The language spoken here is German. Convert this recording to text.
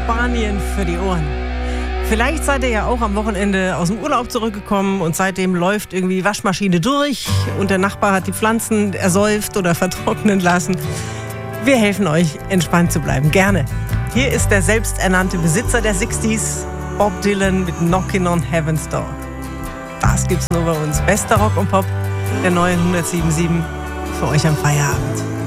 Spanien für die Ohren. Vielleicht seid ihr ja auch am Wochenende aus dem Urlaub zurückgekommen und seitdem läuft irgendwie die Waschmaschine durch und der Nachbar hat die Pflanzen ersäuft oder vertrocknen lassen. Wir helfen euch, entspannt zu bleiben. Gerne. Hier ist der selbsternannte Besitzer der 60s, Bob Dylan mit Knockin' on Heaven's Door. Das gibt's nur bei uns. Bester Rock und Pop der neuen 107.7 für euch am Feierabend.